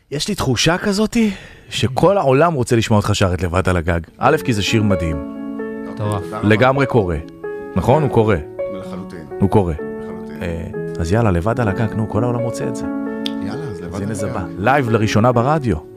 יש לי תחושה כזאתי שכל העולם רוצה לשמוע אותך שרת לבד על הגג. א', כי זה שיר מדהים. לגמרי קורא. נכון? הוא קורא. לחלוטין. הוא קורא. לחלוטין. אז יאללה, לבד על הגג, נו, כל העולם רוצה את זה. יאללה, אז לבד אז הנה על זה הגג. בא. לייב לראשונה ברדיו.